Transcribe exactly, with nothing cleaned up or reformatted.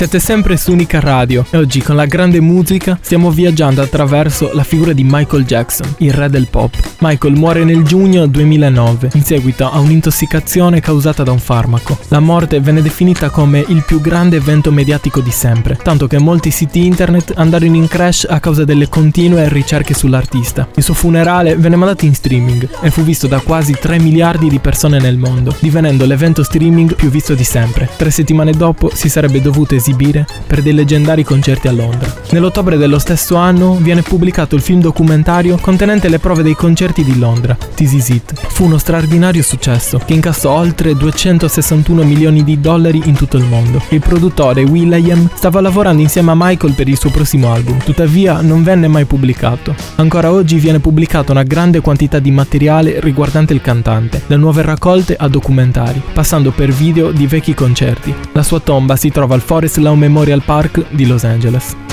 Siete sempre su Unica Radio e oggi con la grande musica stiamo viaggiando attraverso la figura di Michael Jackson, il re del pop. Michael muore nel giugno duemilanove in seguito a un'intossicazione causata da un farmaco. La morte venne definita come il più grande evento mediatico di sempre, tanto che molti siti internet andarono in crash a causa delle continue ricerche sull'artista. Il suo funerale venne mandato in streaming e fu visto da quasi tre miliardi di persone nel mondo, divenendo l'evento streaming più visto di sempre. Tre settimane dopo si sarebbe dovuto esibire per dei leggendari concerti a Londra. Nell'ottobre dello stesso anno viene pubblicato il film documentario contenente le prove dei concerti di Londra, This Is It. Fu uno straordinario successo che incassò oltre duecentosessantuno milioni di dollari in tutto il mondo. Il produttore will.i.am stava lavorando insieme a Michael per il suo prossimo album, tuttavia non venne mai pubblicato. Ancora oggi viene pubblicata una grande quantità di materiale riguardante il cantante, da nuove raccolte a documentari, passando per video di vecchi concerti. La sua tomba si trova al Forest Lawn Memorial Park di Los Angeles.